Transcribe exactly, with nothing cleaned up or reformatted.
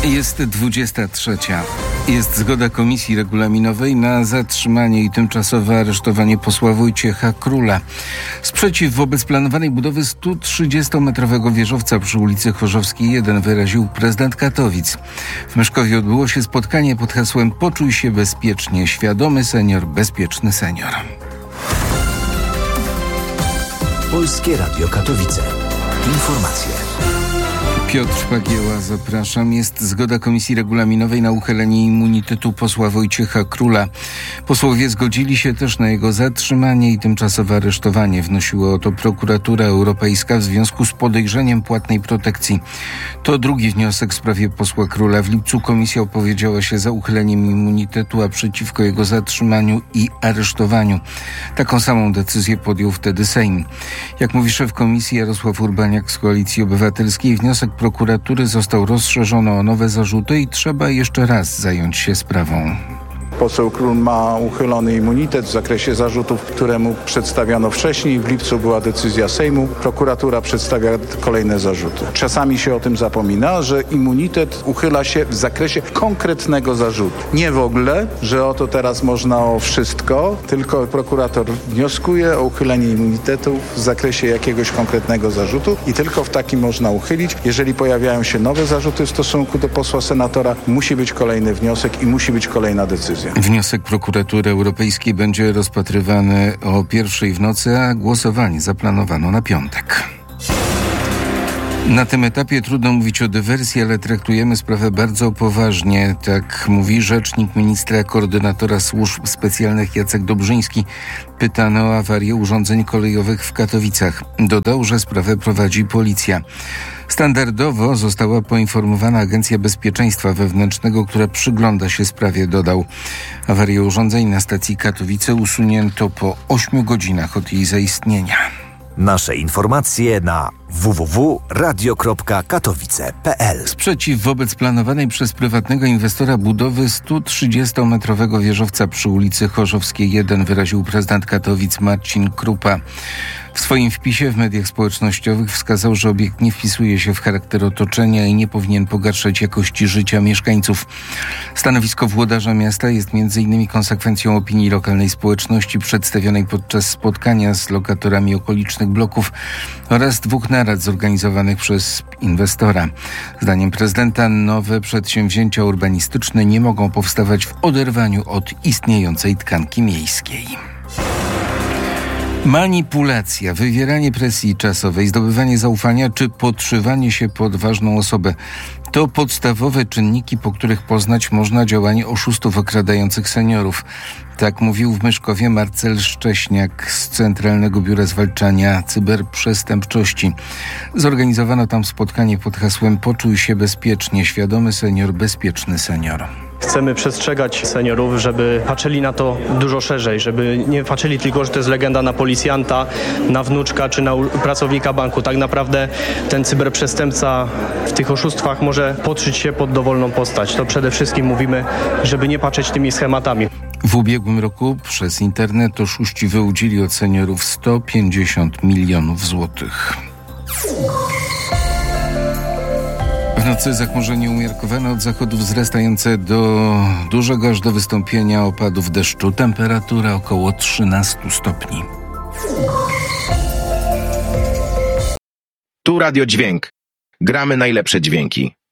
Jest dwudziesta trzecia. Jest zgoda Komisji Regulaminowej na zatrzymanie i tymczasowe aresztowanie posła Wojciecha Króla. Sprzeciw wobec planowanej budowy stu trzydziestometrowego wieżowca przy ulicy Chorzowskiej jeden wyraził prezydent Katowic. W Myszkowie odbyło się spotkanie pod hasłem „Poczuj się bezpiecznie. Świadomy senior, bezpieczny senior”. Polskie Radio Katowice. Informacje. Piotr Pagieła, zapraszam. Jest zgoda Komisji Regulaminowej na uchylenie immunitetu posła Wojciecha Króla. Posłowie zgodzili się też na jego zatrzymanie i tymczasowe aresztowanie. Wnosiła o to Prokuratura Europejska w związku z podejrzeniem płatnej protekcji. To drugi wniosek w sprawie posła Króla. W lipcu komisja opowiedziała się za uchyleniem immunitetu, a przeciwko jego zatrzymaniu i aresztowaniu. Taką samą decyzję podjął wtedy Sejm. Jak mówi szef komisji Jarosław Urbaniak z Koalicji Obywatelskiej, wniosek prokuratury został rozszerzony o nowe zarzuty i trzeba jeszcze raz zająć się sprawą. Poseł Król ma uchylony immunitet w zakresie zarzutów, które mu przedstawiono wcześniej. W lipcu była decyzja Sejmu. Prokuratura przedstawia kolejne zarzuty. Czasami się o tym zapomina, że immunitet uchyla się w zakresie konkretnego zarzutu. Nie w ogóle, że oto teraz można o wszystko, tylko prokurator wnioskuje o uchylenie immunitetu w zakresie jakiegoś konkretnego zarzutu i tylko w takim można uchylić. Jeżeli pojawiają się nowe zarzuty w stosunku do posła senatora, musi być kolejny wniosek i musi być kolejna decyzja. Wniosek Prokuratury Europejskiej będzie rozpatrywany o pierwszej w nocy, a głosowanie zaplanowano na piątek. Na tym etapie trudno mówić o dywersji, ale traktujemy sprawę bardzo poważnie, tak mówi rzecznik ministra koordynatora służb specjalnych Jacek Dobrzyński, pytany o awarię urządzeń kolejowych w Katowicach. Dodał, że sprawę prowadzi policja. Standardowo została poinformowana Agencja Bezpieczeństwa Wewnętrznego, która przygląda się sprawie, dodał. Awarię urządzeń na stacji Katowice usunięto po ośmiu godzinach od jej zaistnienia. Nasze informacje na w w w kropka radio kropka katowice kropka p l. Sprzeciw wobec planowanej przez prywatnego inwestora budowy stu trzydziestometrowego wieżowca przy ulicy Chorzowskiej jeden wyraził prezydent Katowic Marcin Krupa. W swoim wpisie w mediach społecznościowych wskazał, że obiekt nie wpisuje się w charakter otoczenia i nie powinien pogarszać jakości życia mieszkańców. Stanowisko włodarza miasta jest między innymi konsekwencją opinii lokalnej społeczności przedstawionej podczas spotkania z lokatorami okolicznych bloków oraz dwóch narad zorganizowanych przez inwestora. Zdaniem prezydenta nowe przedsięwzięcia urbanistyczne nie mogą powstawać w oderwaniu od istniejącej tkanki miejskiej. Manipulacja, wywieranie presji czasowej, zdobywanie zaufania czy podszywanie się pod ważną osobę to podstawowe czynniki, po których poznać można działanie oszustów okradających seniorów. Tak mówił w Myszkowie Marcel Szcześniak z Centralnego Biura Zwalczania Cyberprzestępczości. Zorganizowano tam spotkanie pod hasłem „Poczuj się bezpiecznie. Świadomy senior, bezpieczny senior”. Chcemy przestrzegać seniorów, żeby patrzyli na to dużo szerzej, żeby nie patrzyli tylko, że to jest legenda na policjanta, na wnuczka czy na pracownika banku. Tak naprawdę ten cyberprzestępca w tych oszustwach może podszyć się pod dowolną postać. To przede wszystkim mówimy, żeby nie patrzeć tymi schematami. W ubiegłym roku przez internet oszuści wyłudzili od seniorów sto pięćdziesiąt milionów złotych. W nocy zachmurzenie umiarkowane, od zachodu wzrastające do dużego aż do wystąpienia opadów deszczu. Temperatura około trzynaście stopni. Tu Radio Dźwięk. Gramy najlepsze dźwięki.